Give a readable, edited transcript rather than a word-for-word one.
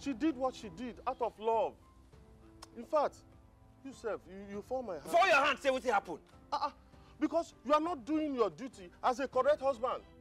She did what she did out of love. In fact, you fall my hand. Fall your hand, say what happened. Because you are not doing your duty as a correct husband.